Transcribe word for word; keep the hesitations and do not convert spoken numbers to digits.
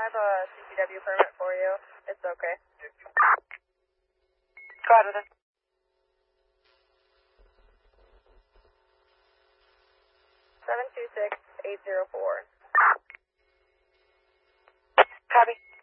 have a C P W permit for you. It's okay. Go ahead with it. seven two six eight zero four. Copy.